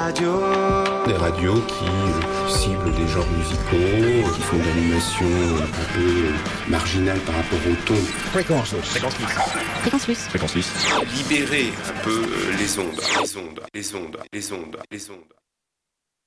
Des radios qui ciblent des genres musicaux, qui font de l'animation un peu marginale par rapport au ton. Fréquence Plus. Fréquence Plus. Fréquence Plus. Fréquence Plus. Libérer un peu les ondes.